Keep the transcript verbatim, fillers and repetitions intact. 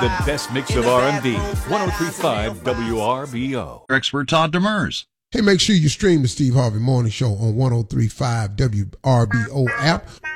The best mix of R and B. one oh three point five W R B O. Expert Todd Demers. Hey, make sure you stream the Steve Harvey Morning Show on one oh three point five W R B O app